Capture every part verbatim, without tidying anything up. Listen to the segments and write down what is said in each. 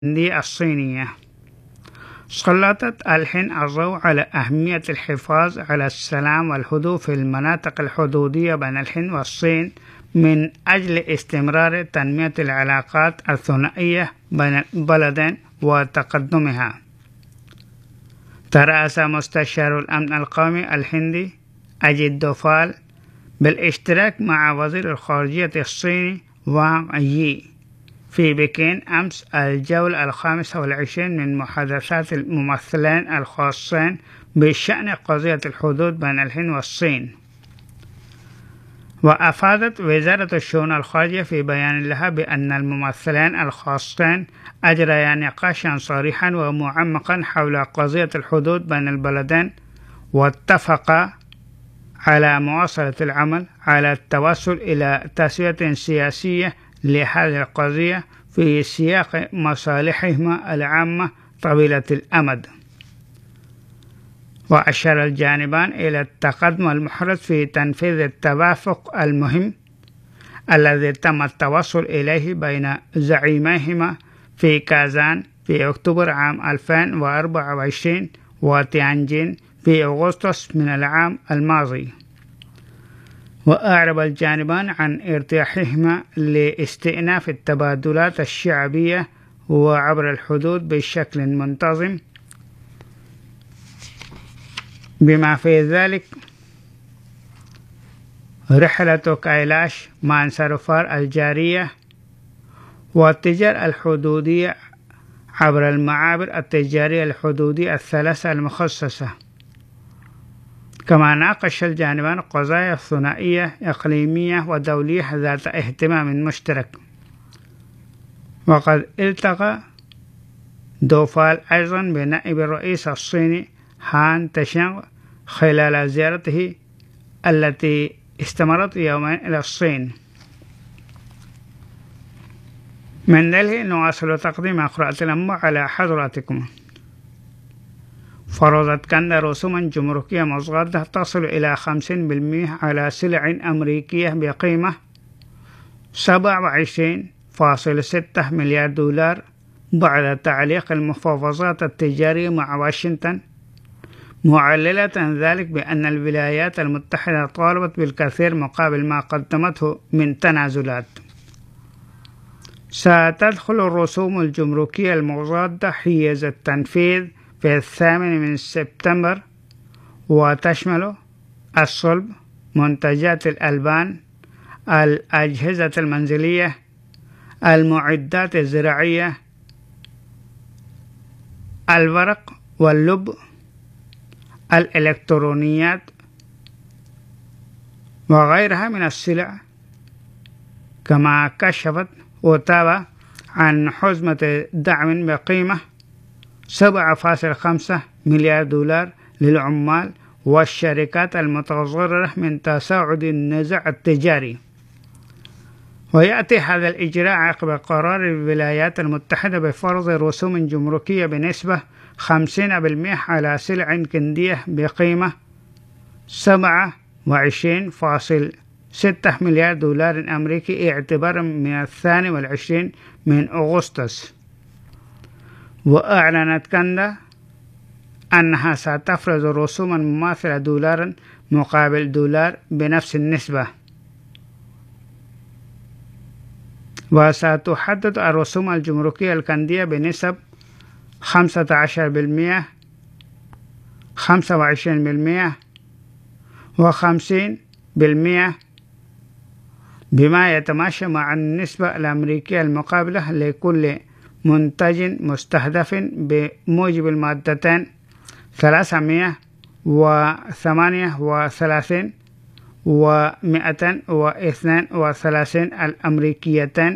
الهندية الصينية. سلطت الهند الضوء على أهمية الحفاظ على السلام والهدوء في المناطق الحدودية بين الهند والصين من أجل استمرار تنمية العلاقات الثنائية بين البلدين وتقدمها. ترأس مستشار الأمن القومي الهندي أجيت دوفال بالاشتراك مع وزير الخارجية الصيني وانغ يي في بكين أمس الجولة الخامسة والعشرين من محادثات الممثلين الخاصين بشأن قضية الحدود بين الهند والصين. وأفادت وزارة الشؤون الخارجية في بيان لها بأن الممثلين الخاصين أجريا نقاشا صريحا ومعمقا حول قضية الحدود بين البلدين، واتفقا على مواصلة العمل على التوصل إلى تسوية سياسية لهذه القضية في سياق مصالحهما العامة طويلة الأمد. وأشار الجانبان إلى التقدم المحرز في تنفيذ التوافق المهم الذي تم التوصل إليه بين زعيميهما في كازان في أكتوبر عام ألفين وأربعة وعشرين وتيانجين في أغسطس من العام الماضي. وأعرب الجانبان عن ارتياحهما لاستئناف التبادلات الشعبية وعبر الحدود بشكل منتظم، بما في ذلك رحلة كايلاش مانسروفار الجارية والتجارة الحدودية عبر المعابر التجارية الحدودية الثلاثة المخصصة. كما ناقش الجانبان قضايا ثنائية إقليمية ودولية ذات اهتمام مشترك. وقد التقى دوفال أيضا بنائب الرئيس الصيني هان تشينغ خلال زيارته التي استمرت يومين إلى الصين. من دلهي نواصل تقديم قراءة الأنباء على حضراتكم. فرضت كندا رسوما جمركية مضغوطة تصل إلى خمسين بالمئة على سلع أمريكية بقيمة سبعة وعشرين فاصلة ستة مليار دولار بعد تعليق المفاوضات التجارية مع واشنطن، معللة ذلك بأن الولايات المتحدة طالبت بالكثير مقابل ما قدمته من تنازلات. ستدخل الرسوم الجمركية المضادة حيز التنفيذ في الثامن من سبتمبر، وتشمل الصلب، منتجات الألبان، الأجهزة المنزلية، المعدات الزراعية، الورق واللب، الإلكترونيات وغيرها من السلع. كما كشفت أوتاوا عن حزمة دعم بقيمة سبعة فاصلة خمسة مليار دولار للعمال والشركات المتضررة من تصاعد النزاع التجاري. ويأتي هذا الإجراء عقب قرار الولايات المتحدة بفرض رسوم جمركية بنسبة خمسين بالمئة على سلع كندية بقيمة سبعة وعشرين فاصلة ستة مليار دولار أمريكي اعتبارا من الثاني والعشرين من أغسطس. وأعلنت كندا أنها ستفرض رسوما مماثلة دولارا مقابل دولار بنفس النسبة. وستحدد الرسوم الجمركية الكندية بنسب خمسة عشر بالمئة، خمسة وعشرين بالمئة وخمسين بالمئة، بما يتماشى مع النسبة الأمريكية المقابلة لكل منتج مستهدف بموجب المادتين ثلاثمئة وثمانية وثلاثين ومئتين واثنين وثلاثين الأمريكيتين.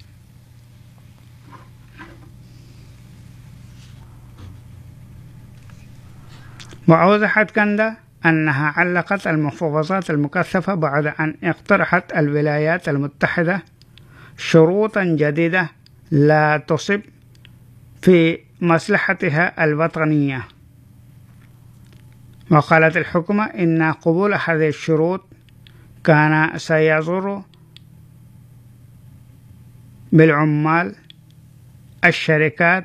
وأوضحت كندا أنها علقت المفاوضات المكثفة بعد أن اقترحت الولايات المتحدة شروطا جديدة لا تصب في مصلحتها الوطنية. وقالت الحكومة إن قبول هذه الشروط كان سيضر بالعمال الشركات